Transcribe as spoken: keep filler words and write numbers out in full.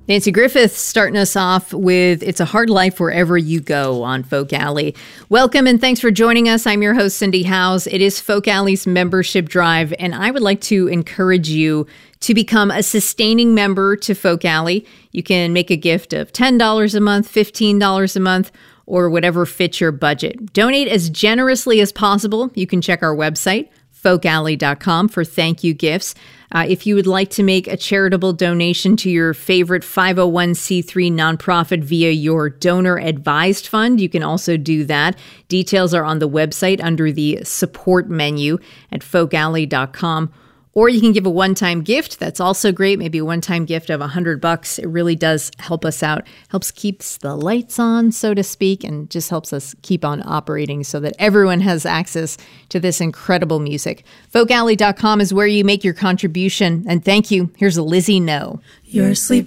Nanci Griffith starting us off with It's a Hard Life Wherever You Go on Folk Alley. Welcome and thanks for joining us. I'm your host, Cindy Howes. It is Folk Alley's membership drive, and I would like to encourage you to become a sustaining member to Folk Alley. You can make a gift of ten dollars a month, fifteen dollars a month, or whatever fits your budget. Donate as generously as possible. You can check our website, folk alley dot com, for thank you gifts. Uh, if you would like to make a charitable donation to your favorite five oh one c three nonprofit via your donor-advised fund, you can also do that. Details are on the website under the support menu at folk alley dot com. Or you can give a one-time gift. That's also great. Maybe a one-time gift of a hundred bucks. It really does help us out. Helps keeps the lights on, so to speak, and just helps us keep on operating so that everyone has access to this incredible music. folk alley dot com is where you make your contribution. And thank you. Here's Lizzie No. You're sleeping